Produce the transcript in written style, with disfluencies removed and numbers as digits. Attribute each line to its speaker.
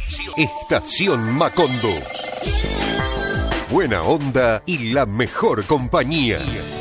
Speaker 1: Estación Macondo. Buena onda y la mejor compañía.